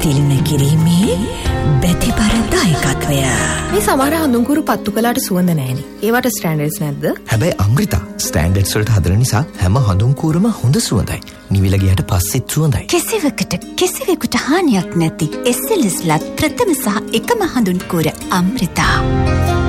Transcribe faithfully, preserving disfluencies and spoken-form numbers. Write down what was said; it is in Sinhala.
තිලින කිරීමේ බැතිබර දායකත්වය. මේ සමහර හඳුන්කුරු පත්තු කළාට සුවඳ නැහෙනි. ඒවට ස්ටෑන්ඩඩ්ස් නැද්ද? හැබැයි අංග්‍රිතා ස්ටෑන්ඩඩ්ස් වලට හදන නිසා හැම හඳුන්කුරම හොඳ සුවඳයි. නිවිල ගියට පස්සෙත් සුවඳයි. කෙසෙවකට කෙසෙවෙකුට හානියක් නැති එස් එල් එස් ලත් ප්‍රථම සහ එකම හඳුන්කුර අමෘතා.